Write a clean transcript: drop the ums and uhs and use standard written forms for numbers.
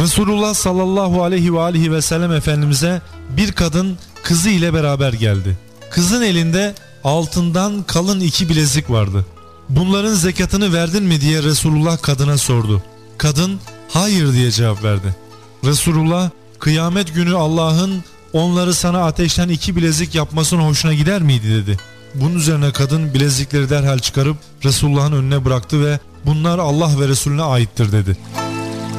Resulullah sallallahu aleyhi ve sellem Efendimiz'e bir kadın kızı ile beraber geldi. Kızın elinde altından kalın 2 bilezik vardı. Bunların zekatını verdin mi diye Resulullah kadına sordu. Kadın hayır diye cevap verdi. Resulullah kıyamet günü Allah'ın onları sana ateşten 2 bilezik yapmasına hoşuna gider miydi dedi. Bunun üzerine kadın bilezikleri derhal çıkarıp Resulullah'ın önüne bıraktı ve bunlar Allah ve Resulüne aittir dedi.